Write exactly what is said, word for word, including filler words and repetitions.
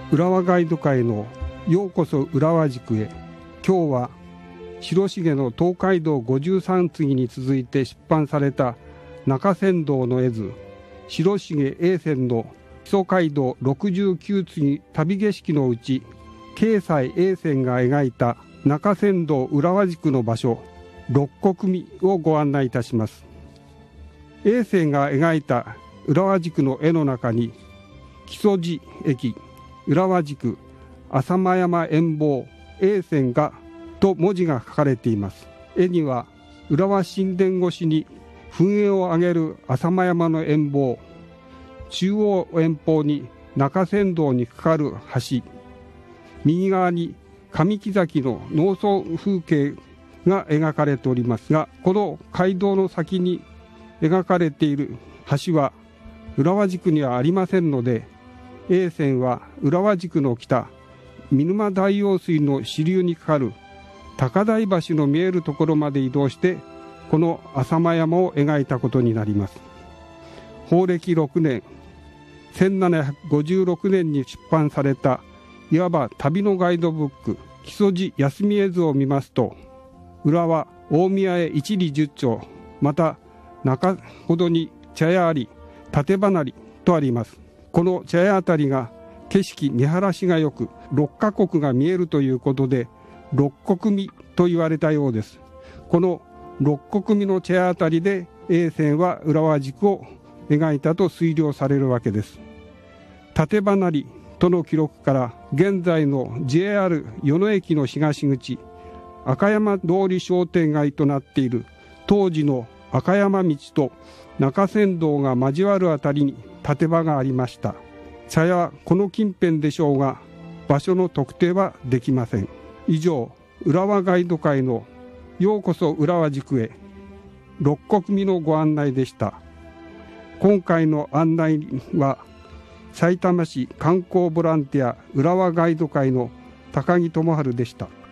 浦和ガイド会のようこそ浦和宿へ。今日は白重の東海道五十三次に続いて出版された中山道の絵図、白重英泉の木曽街道六十九次旅景色のうち、慶西英泉が描いた中山道浦和宿の場所、六国見をご案内いたします。英泉が描いた浦和宿の絵の中に、木曽路駅、浦和宿、浅間山遠望、英泉がと文字が書かれています。絵には浦和神殿越しに噴煙を上げる浅間山の遠望、中央遠方に中山道に架かる橋、右側に上木崎の農村風景が描かれておりますが、この街道の先に描かれている橋は浦和宿にはありませんので、英泉は浦和宿の北、見沼大用水の支流に架かる高台橋の見えるところまで移動して、この浅間山を描いたことになります。宝暦ろくねん、せんななひゃくごじゅうろくねんに出版されたいわば旅のガイドブック、木曽路休み絵図を見ますと、浦和大宮へ一里十丁、また中ほどに茶屋あり、立離りとあります。この茶屋あたりが景色見晴らしがよく、六カ国が見えるということで六国見と言われたようです。この六国見の茶屋あたりで英泉は浦和宿を描いたと推量されるわけです。立離りとの記録から現在の ジェイアール 与野駅の東口、赤山通り商店街となっている当時の赤山道と中山道が交わるあたりに立場がありました。茶屋はこの近辺でしょうが、場所の特定はできません。以上、浦和ガイド会のようこそ浦和宿へ六国見のご案内でした。今回の案内はさいたま市観光ボランティア浦和ガイド会の高木智春でした。